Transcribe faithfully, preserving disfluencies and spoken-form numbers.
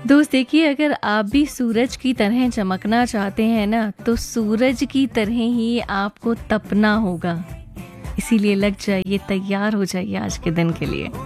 दोस्त देखिए, अगर आप भी सूरज की तरह चमकना चाहते हैं ना, तो सूरज की तरह ही आपको तपना होगा। इसीलिए लग जाइए, तैयार हो जाइए आज के दिन के लिए।